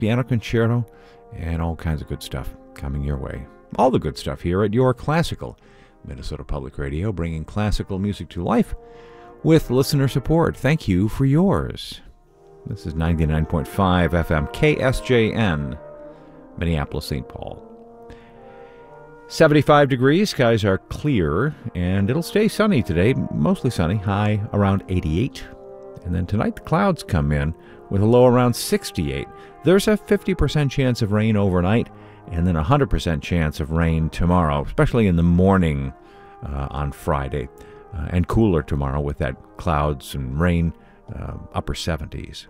piano concerto, and all kinds of good stuff coming your way. All the good stuff here at your classical Minnesota Public Radio, bringing classical music to life with listener support. Thank you for yours. This is 99.5 FM KSJN, Minneapolis, St. Paul. 75 degrees, skies are clear, and it'll stay sunny today, mostly sunny, high around 88. And then tonight the clouds come in with a low around 68. There's a 50% chance of rain overnight, and then a 100% chance of rain tomorrow, especially in the morning on Friday, and cooler tomorrow with that clouds and rain, upper 70s.